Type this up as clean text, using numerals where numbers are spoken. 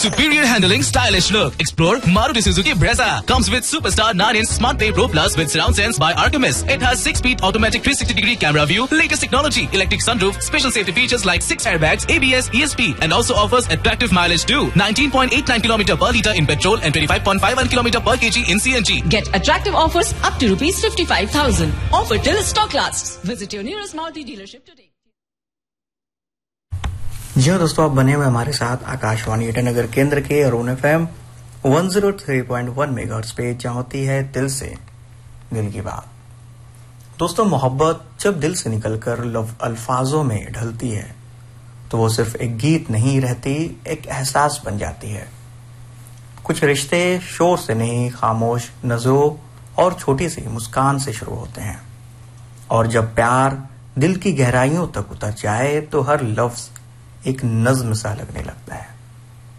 superior handling, stylish look. Explore Maruti Suzuki Brezza. Comes with Superstar 9-inch Smart Pay Pro Plus with surround sense by Artemis. It has 6-speed automatic 360-degree camera view, latest technology, electric sunroof, special safety features like 6 airbags, ABS, ESP, and also offers attractive mileage too. 19.89 km per litre in petrol and 25.51 km per kg in CNG. Get attractive offers up to rupees 55,000. Offer till stock lasts. Visit your nearest Maruti dealership today. जी हाँ दोस्तों, आप बने हुए हमारे साथ आकाशवाणी ईटानगर केंद्र के Arun FM 103.1 megahertz पे, जहाँ होती है दिल से दिल की बात। दोस्तों, मोहब्बत जब दिल से निकलकर अल्फाजों में ढलती है तो वो सिर्फ एक गीत नहीं रहती, एक एहसास बन जाती है। कुछ रिश्ते शोर से नहीं, खामोश नजरों और छोटी सी मुस्कान से शुरू होते हैं, और जब प्यार दिल की गहराइयों तक उतर जाए तो हर लफ्ज एक नज्म सा लगने लगता है।